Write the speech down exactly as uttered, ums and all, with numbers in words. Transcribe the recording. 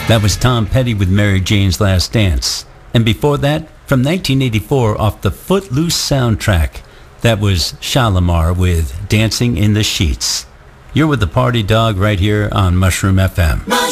That was Tom Petty with Mary Jane's Last Dance. And before that, from nineteen eighty-four off the Footloose soundtrack, that was Shalimar with Dancing in the Sheets. You're with the Party Dog right here on Mushroom F M.